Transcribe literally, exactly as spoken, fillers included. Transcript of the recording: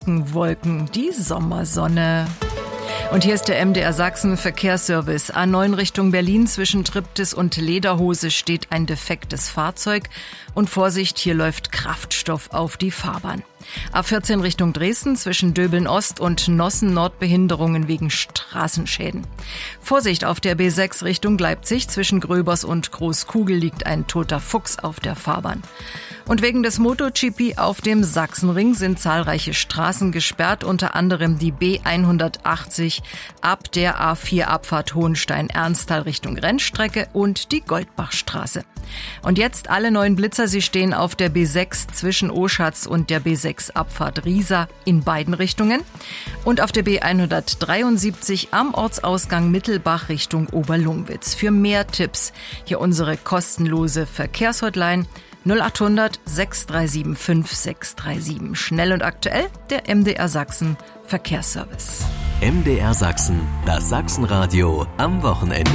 Wolken, die Sommersonne. Und hier ist der M D R Sachsen Verkehrsservice. A neun Richtung Berlin zwischen Triptis und Lederhose steht ein defektes Fahrzeug. Und Vorsicht, hier läuft Kraftstoff auf die Fahrbahn. A vierzehn Richtung Dresden zwischen Döbeln Ost und Nossen Nordbehinderungen wegen Straßenschäden. Vorsicht auf der B sechs Richtung Leipzig zwischen Gröbers und Großkugel liegt ein toter Fuchs auf der Fahrbahn. Und wegen des MotoGP auf dem Sachsenring sind zahlreiche Straßen gesperrt, unter anderem die B hundertachtzig ab der A vier Abfahrt Hohenstein-Ernsthal Richtung Rennstrecke und die Goldbachstraße. Und jetzt alle neuen Blitzer, sie stehen auf der B sechs zwischen Oschatz und der B sechs Abfahrt Riesa in beiden Richtungen und auf der B hundertdreiundsiebzig am Ortsausgang Mittelbach Richtung Oberlungwitz. Für mehr Tipps hier unsere kostenlose Verkehrshotline null acht hundert sechs drei sieben fünf sechs drei sieben. Schnell und aktuell, der M D R Sachsen Verkehrsservice. M D R Sachsen, das Sachsenradio am Wochenende.